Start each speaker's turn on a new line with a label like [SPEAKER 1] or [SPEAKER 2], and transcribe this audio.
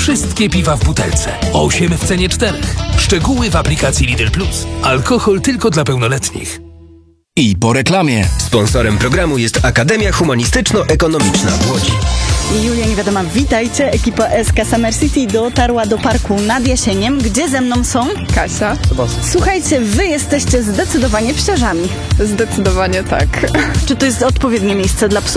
[SPEAKER 1] Wszystkie piwa w butelce. 8 w cenie 4. Szczegóły w aplikacji Lidl Plus. Alkohol tylko dla pełnoletnich.
[SPEAKER 2] I po reklamie.
[SPEAKER 3] Sponsorem programu jest Akademia Humanistyczno-Ekonomiczna w Łodzi.
[SPEAKER 4] Julia Niewiadoma, witajcie. Ekipa SK Summer City dotarła do parku nad Jasieniem, gdzie ze mną są
[SPEAKER 5] Kasia.
[SPEAKER 4] Słuchajcie, wy jesteście zdecydowanie psiarzami.
[SPEAKER 5] Zdecydowanie tak.
[SPEAKER 4] Czy to jest odpowiednie miejsce dla psów?